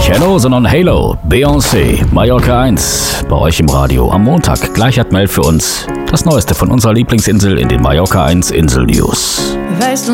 Nicht Hello, sondern Halo. Beyoncé, Mallorca 1. Bei euch im Radio am Montag. Gleich hat Mel für uns das Neueste von unserer Lieblingsinsel in den Mallorca 1 Insel News. Weißt du